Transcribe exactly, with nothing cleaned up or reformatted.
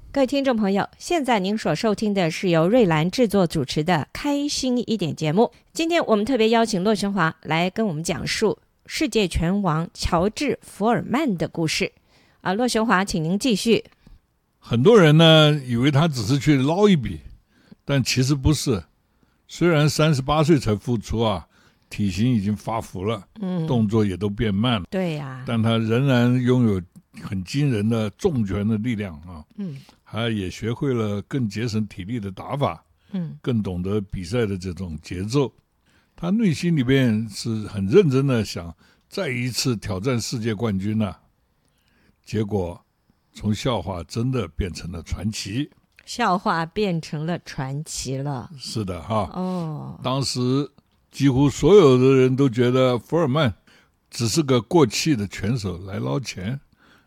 各位听众朋友，现在您所收听的是由瑞兰制作主持的开心一点节目。今天我们特别邀请骆雄华来跟我们讲述世界拳王乔治·福尔曼的故事啊，骆雄华，请您继续。 很多人呢以为他只是去捞一笔，但其实不是。虽然三十八岁才复出啊，体型已经发福了，嗯，动作也都变慢了， 对呀、啊， 但他仍然拥有很惊人的重拳的力量啊， 嗯， 他也学会了更节省体力的打法， 嗯， 更懂得比赛的这种节奏。他内心里边是很认真的想再一次挑战世界冠军啊，结果从笑话真的变成了传奇。 笑话变成了传奇了。 是的哈， 哦， 当时几乎所有的人都觉得福尔曼只是个过气的拳手来捞钱，